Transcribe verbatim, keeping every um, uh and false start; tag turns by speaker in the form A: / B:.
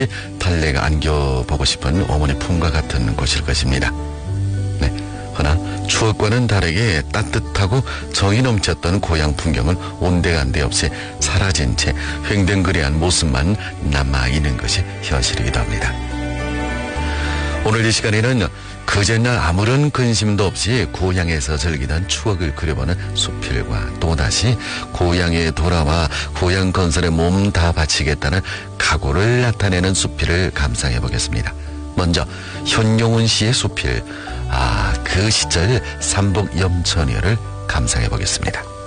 A: 달래가 안겨보고 싶은 어머니 품과 같은 곳일 것입니다. 네, 허나 추억과는 다르게 따뜻하고 정이 넘쳤던 고향 풍경은 온데간데 없이 사라진 채 횡댕그레한 모습만 남아있는 것이 현실이기도 합니다. 오늘 이 시간에는 그제날 아무런 근심도 없이 고향에서 즐기던 추억을 그려보는 수필과 또다시 고향에 돌아와 고향 건설에 몸 다 바치겠다는 각오를 나타내는 수필을 감상해 보겠습니다. 먼저 현용운 씨의 수필, 아, 그 시절 삼복 염천여를 감상해 보겠습니다.